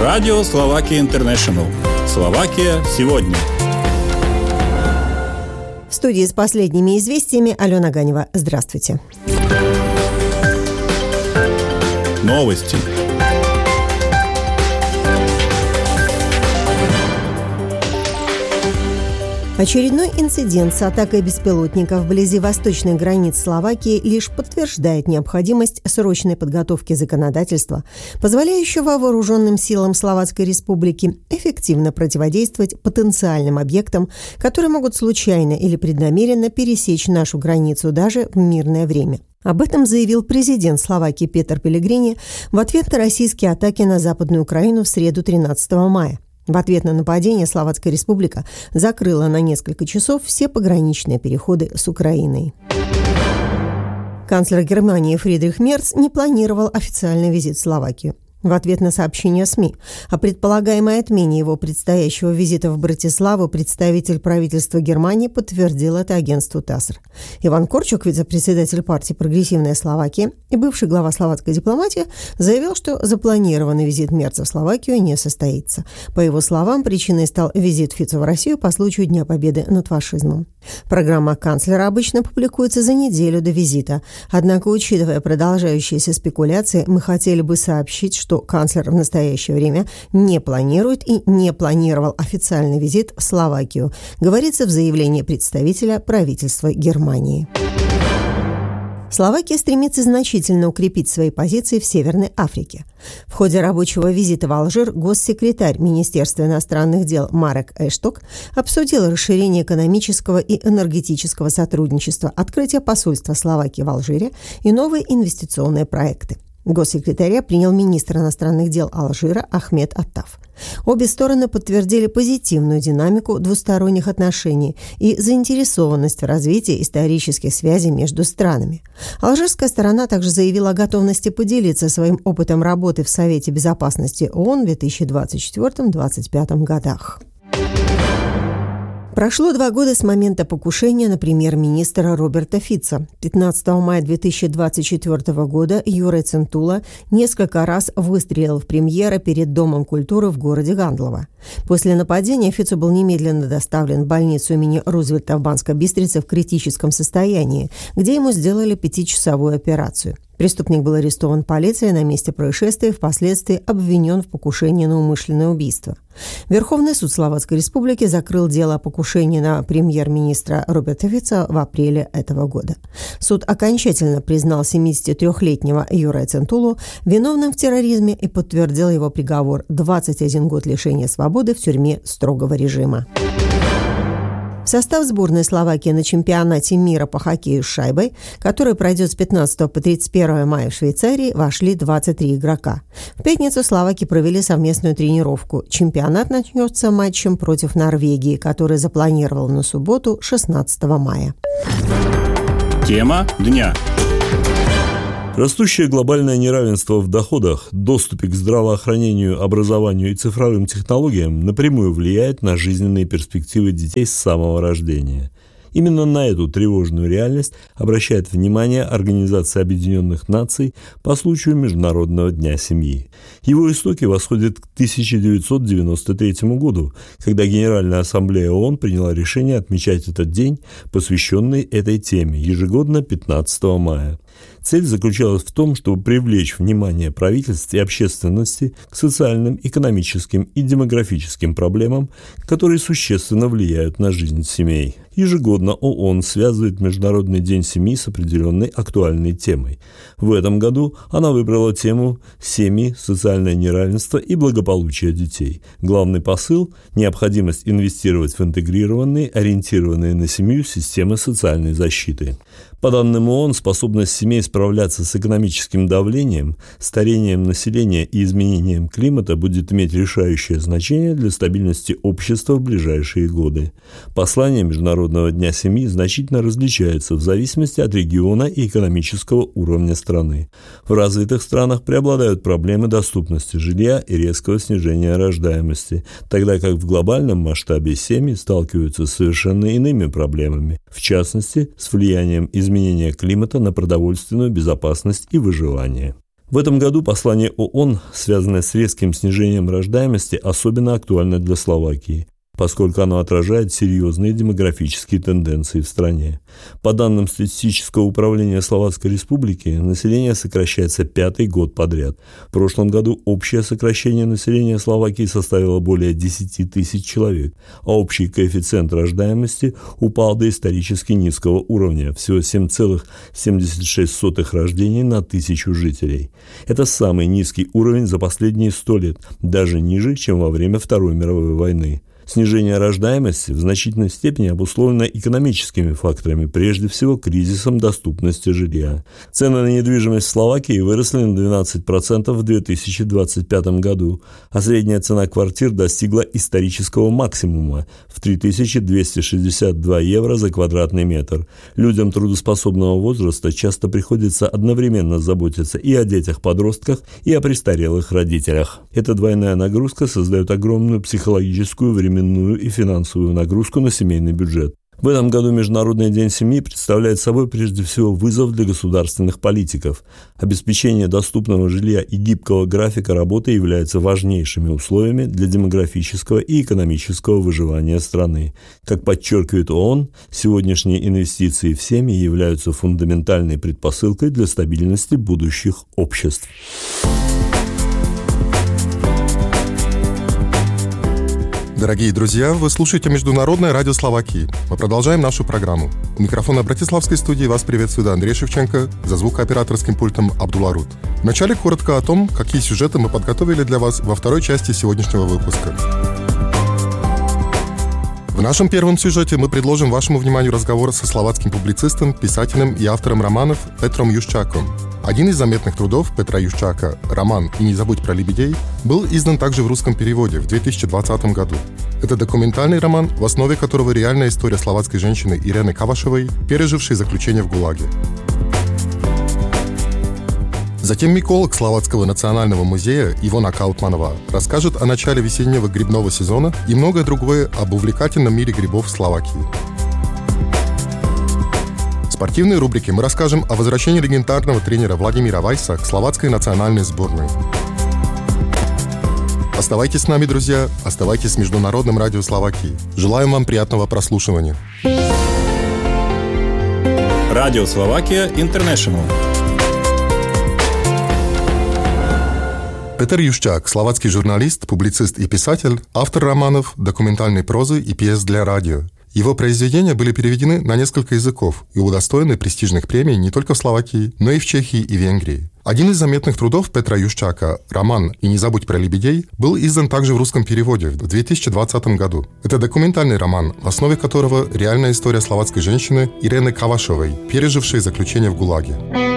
Радио Словакия Интернешнл. Словакия сегодня. В студии с последними известиями Алена Ганева. Здравствуйте. Новости. Очередной инцидент с атакой беспилотников вблизи восточных границ Словакии лишь подтверждает необходимость срочной подготовки законодательства, позволяющего вооруженным силам Словацкой Республики эффективно противодействовать потенциальным объектам, которые могут случайно или преднамеренно пересечь нашу границу даже в мирное время. Об этом заявил президент Словакии Петер Пелегрини в ответ на российские атаки на Западную Украину в среду 13 мая. В ответ на нападение Словацкая Республика закрыла на несколько часов все пограничные переходы с Украиной. Канцлер Германии Фридрих Мерц не планировал официальный визит в Словакию. В ответ на сообщение СМИ о предполагаемой отмене его предстоящего визита в Братиславу представитель правительства Германии подтвердил это агентству ТАСС. Иван Корчок, вице-председатель партии «Прогрессивная Словакия» и бывший глава словацкой дипломатии, заявил, что запланированный визит Мерца в Словакию не состоится. По его словам, причиной стал визит Фицо в Россию по случаю Дня Победы над фашизмом. Программа канцлера обычно публикуется за неделю до визита. Однако, учитывая продолжающиеся спекуляции, мы хотели бы сообщить, что канцлер в настоящее время не планирует и не планировал официальный визит в Словакию, говорится в заявлении представителя правительства Германии. Словакия стремится значительно укрепить свои позиции в Северной Африке. В ходе рабочего визита в Алжир госсекретарь Министерства иностранных дел Марек Эшток обсудил расширение экономического и энергетического сотрудничества, открытие посольства Словакии в Алжире и новые инвестиционные проекты. Госсекретаря принял министр иностранных дел Алжира Ахмед Аттаф. Обе стороны подтвердили позитивную динамику двусторонних отношений и заинтересованность в развитии исторических связей между странами. Алжирская сторона также заявила о готовности поделиться своим опытом работы в Совете Безопасности ООН в 2024-2025 годах. Прошло 2 года с момента покушения на премьер-министра Роберта Фицо. 15 мая 2024 года Юрий Центула несколько раз выстрелил в премьера перед Домом культуры в городе Гандлово. После нападения Фицо был немедленно доставлен в больницу имени Рузвельта в Банской Бистрице в критическом состоянии, где ему сделали 5-часовую операцию. Преступник был арестован полицией на месте происшествия и впоследствии обвинен в покушении на умышленное убийство. Верховный суд Словацкой Республики закрыл дело о покушении на премьер-министра Роберта Фицо в апреле этого года. Суд окончательно признал 73-летнего Юрия Центулу виновным в терроризме и подтвердил его приговор – 21 год лишения свободы в тюрьме строгого режима. В состав сборной Словакии на чемпионате мира по хоккею с шайбой, который пройдет с 15 по 31 мая в Швейцарии, вошли 23 игрока. В пятницу словаки провели совместную тренировку. Чемпионат начнется матчем против Норвегии, который запланировал на субботу 16 мая. Тема дня. Растущее глобальное неравенство в доходах, доступе к здравоохранению, образованию и цифровым технологиям напрямую влияет на жизненные перспективы детей с самого рождения. Именно на эту тревожную реальность обращает внимание Организация Объединенных Наций по случаю Международного дня семьи. Его истоки восходят к 1993 году, когда Генеральная Ассамблея ООН приняла решение отмечать этот день, посвященный этой теме, ежегодно 15 мая. Цель заключалась в том, чтобы привлечь внимание правительств и общественности к социальным, экономическим и демографическим проблемам, которые существенно влияют на жизнь семей. Ежегодно ООН связывает Международный день семьи с определенной актуальной темой. В этом году она выбрала тему «Семьи, социальное неравенство и благополучие детей». Главный посыл – необходимость инвестировать в интегрированные, ориентированные на семью системы социальной защиты. По данным ООН, способность семей справляться с экономическим давлением, старением населения и изменением климата будет иметь решающее значение для стабильности общества в ближайшие годы. Послание Международного дня семьи значительно различается в зависимости от региона и экономического уровня страны. В развитых странах преобладают проблемы доступности жилья и резкого снижения рождаемости, тогда как в глобальном масштабе семьи сталкиваются с совершенно иными проблемами, в частности, с влиянием изменения климата на продовольственную безопасность и выживание. В этом году послание ООН, связанное с резким снижением рождаемости, особенно актуально для Словакии, поскольку оно отражает серьезные демографические тенденции в стране. По данным статистического управления Словацкой Республики, население сокращается 5-й год подряд. В прошлом году общее сокращение населения Словакии составило более 10 тысяч человек, а общий коэффициент рождаемости упал до исторически низкого уровня, всего 7,76 рождений на 1000 жителей. Это самый низкий уровень за последние 100 лет, даже ниже, чем во время Второй мировой войны. Снижение рождаемости в значительной степени обусловлено экономическими факторами, прежде всего кризисом доступности жилья. Цены на недвижимость в Словакии выросли на 12% в 2025 году, а средняя цена квартир достигла исторического максимума в 3262 евро за квадратный метр. Людям трудоспособного возраста часто приходится одновременно заботиться и о детях-подростках, и о престарелых родителях. Эта двойная нагрузка создает огромную психологическую, временную и финансовую нагрузку на семейный бюджет. В этом году Международный день семьи представляет собой прежде всего вызов для государственных политиков. Обеспечение доступного жилья и гибкого графика работы являются важнейшими условиями для демографического и экономического выживания страны. Как подчеркивает ООН, сегодняшние инвестиции в семьи являются фундаментальной предпосылкой для стабильности будущих обществ. Дорогие друзья, вы слушаете Международное радио Словакии. Мы продолжаем нашу программу. У микрофона Братиславской студии вас приветствует Андрей Шевченко, за звукооператорским пультом Абдуларут. Вначале коротко о том, какие сюжеты мы подготовили для вас во второй части сегодняшнего выпуска. В нашем первом сюжете мы предложим вашему вниманию разговор со словацким публицистом, писателем и автором романов Петром Юшчаком. Один из заметных трудов Петра Юшчака, роман «И не забудь про лебедей», был издан также в русском переводе в 2020 году. Это документальный роман, в основе которого реальная история словацкой женщины Ирены Кавашевой, пережившей заключение в ГУЛАГе. Затем миколог Словацкого национального музея Ивона Каутманова расскажет о начале весеннего грибного сезона и многое другое об увлекательном мире грибов в Словакии. В спортивной рубрике мы расскажем о возвращении легендарного тренера Владимира Вайса к словацкой национальной сборной. Оставайтесь с нами, друзья, оставайтесь с Международным радио Словакии. Желаем вам приятного прослушивания. Радио Словакия Интернешнл. Петр Юшчак – словацкий журналист, публицист и писатель, автор романов, документальной прозы и пьес для радио. Его произведения были переведены на несколько языков и удостоены престижных премий не только в Словакии, но и в Чехии и Венгрии. Один из заметных трудов Петра Юшчака, роман «И не забудь про лебедей», был издан также в русском переводе в 2020 году. Это документальный роман, в основе которого реальная история словацкой женщины Ирены Кавашевой, пережившей заключение в ГУЛАГе.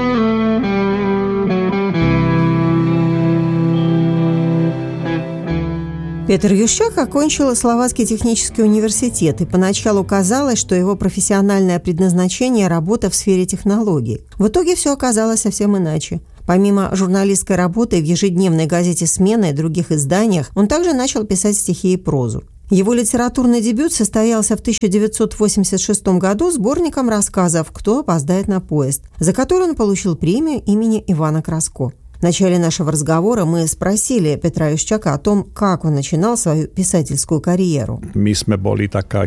Петр Юшчак окончил Словацкий технический университет, и поначалу казалось, что его профессиональное предназначение – работа в сфере технологий. В итоге все оказалось совсем иначе. Помимо журналистской работы в ежедневной газете «Смена» и других изданиях, он также начал писать стихи и прозу. Его литературный дебют состоялся в 1986 году сборником рассказов «Кто опоздает на поезд», за который он получил премию имени Ивана Краско. В начале нашего разговора мы спросили Петра Юшчака о том, как он начинал свою писательскую карьеру. Мы были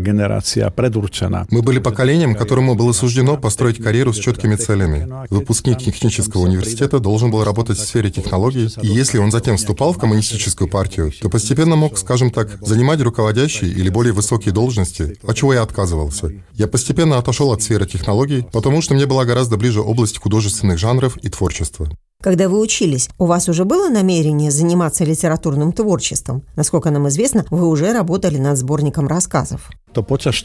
поколением, которому было суждено построить карьеру с четкими целями. Выпускник технического университета должен был работать в сфере технологий, и если он затем вступал в коммунистическую партию, то постепенно мог, скажем так, занимать руководящие или более высокие должности, от чего я отказывался. Я постепенно отошел от сферы технологий, потому что мне была гораздо ближе область художественных жанров и творчества. Когда вы учились, у вас уже было намерение заниматься литературным творчеством? Насколько нам известно, вы уже работали над сборником рассказов. На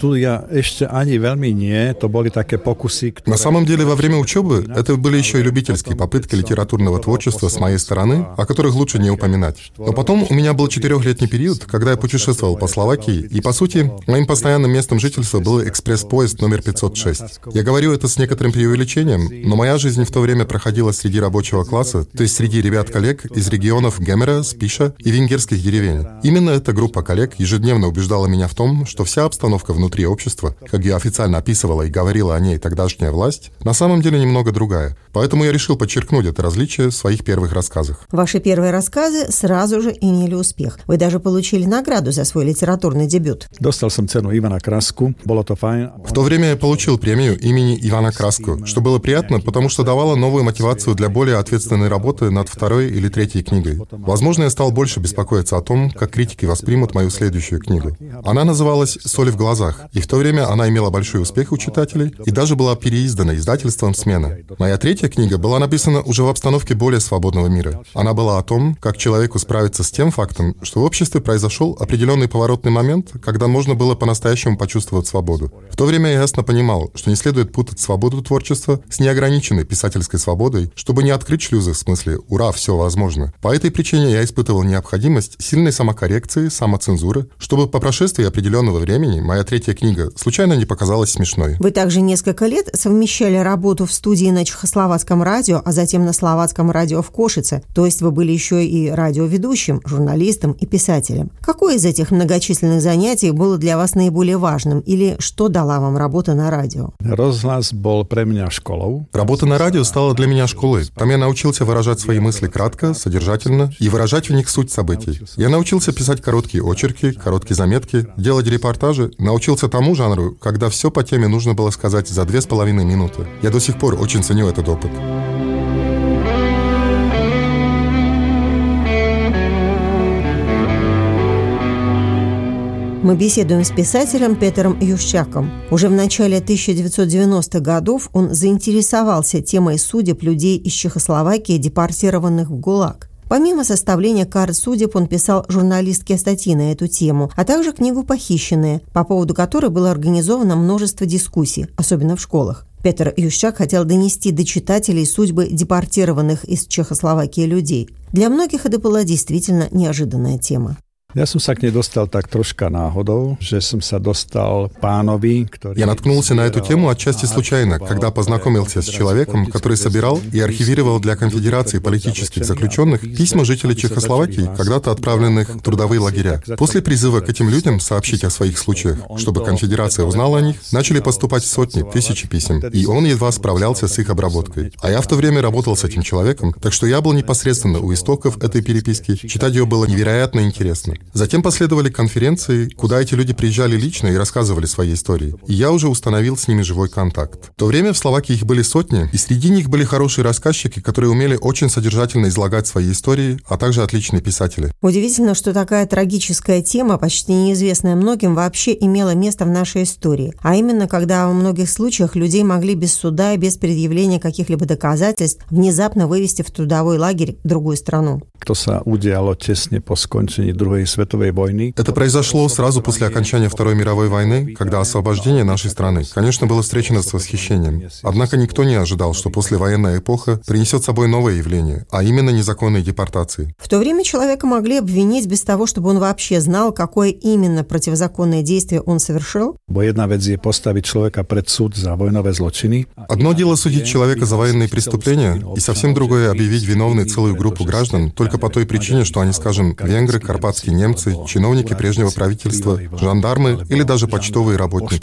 самом деле, во время учебы это были еще и любительские попытки литературного творчества с моей стороны, о которых лучше не упоминать. Но потом у меня был 4-летний период, когда я путешествовал по Словакии, и, по сути, моим постоянным местом жительства был экспресс-поезд номер 506. Я говорю это с некоторым преувеличением, но моя жизнь в то время проходила среди рабочего класса, то есть среди ребят-коллег из регионов Гемера, Спиша и венгерских деревень. Именно эта группа коллег ежедневно убеждала меня в том, что вся обстановка внутри общества, как ее официально описывала и говорила о ней тогдашняя власть, на самом деле немного другая. Поэтому я решил подчеркнуть это различие в своих первых рассказах. Ваши первые рассказы сразу же имели успех. Вы даже получили награду за свой литературный дебют. Dostal som cenu Ivana Krasku, bolo to fajn. В то время я получил премию имени Ивана Краску, что было приятно, потому что давало новую мотивацию для более ответственной работы над второй или третьей книгой. Возможно, я стал больше беспокоиться о том, как критики воспримут мою следующую книгу. Она называлась «Соль в глазах», и в то время она имела большой успех у читателей и даже была переиздана издательством «Смена». Моя третья книга была написана уже в обстановке более свободного мира. Она была о том, как человеку справиться с тем фактом, что в обществе произошел определенный поворотный момент, когда можно было по-настоящему почувствовать свободу. В то время я ясно понимал, что не следует путать свободу творчества с неограниченной писательской свободой, чтобы не открыть шлюзы в смысле «ура, все возможно». По этой причине я испытывал необходимость сильной самокоррекции, самоцензуры, чтобы по прошествии определенного времени моя третья книга случайно не показалась смешной. Вы также несколько лет совмещали работу в студии на Чехословацком радио, а затем на Словацком радио в Кошице. То есть вы были еще и радиоведущим, журналистом и писателем. Какое из этих многочисленных занятий было для вас наиболее важным или что дала вам работа на радио? Rozhlas bol pre mňa školou. Работа на радио стала для меня школой. Там я научился выражать свои мысли кратко, содержательно и выражать в них суть событий. Я научился писать короткие очерки, короткие заметки, делать репортажи, научился тому жанру, когда все по теме нужно было сказать за 2,5 минуты. Я до сих пор очень ценю этот опыт. Мы беседуем с писателем Петером Ющаком. Уже в начале 1990-х годов он заинтересовался темой судеб людей из Чехословакии, депортированных в ГУЛАГ. Помимо составления карт судеб, он писал журналистские статьи на эту тему, а также книгу «Похищенные», по поводу которой было организовано множество дискуссий, особенно в школах. Петер Ющак хотел донести до читателей судьбы депортированных из Чехословакии людей. Для многих это была действительно неожиданная тема. Ja som sa k nej dostal tak troška náhodou, že som sa dostal pánovi, ktorý... Я наткнулся на эту тему отчасти случайно, когда познакомился с человеком, который собирал и архивировал для Конфедерации политических заключенных письма жителей Чехословакии, когда-то отправленных в трудовые лагеря. После призыва к этим людям сообщить о своих случаях, чтобы Конфедерация узнала о них, начали поступать сотни, тысячи писем, и он едва справлялся с их обработкой. А я в то время работал с этим человеком, так что я был непосредственно у истоков этой переписки, читать ее было невероятно интересно. Затем последовали конференции, куда эти люди приезжали лично и рассказывали свои истории. И я уже установил с ними живой контакт. В то время в Словакии их были сотни, и среди них были хорошие рассказчики, которые умели очень содержательно излагать свои истории, а также отличные писатели. Удивительно, что такая трагическая тема, почти неизвестная многим, вообще имела место в нашей истории. А именно, когда во многих случаях людей могли без суда и без предъявления каких-либо доказательств внезапно вывести в трудовой лагерь в другую страну. To sa udialo tesne po skončení druhej svetovej vojny. Это произошло сразу после окончания Второй мировой войны, когда освобождение нашей страны, конечно, было встречено с восхищением. Однако никто не ожидал, что послевоенная эпоха принесет с собой новое явление, а именно незаконные депортации. В то время человека могли обвинить без того, чтобы он вообще знал, какое именно противозаконное действие он совершил. Bo jedna vec je postaviť človeka pred súd za vojnové zločiny. Одно дело судить человека за военные преступления, и совсем другое объявить виновной целую группу граждан только по той причине, что они, скажем, венгры, карпатские немцы, чиновники прежнего правительства, жандармы или даже почтовые работники.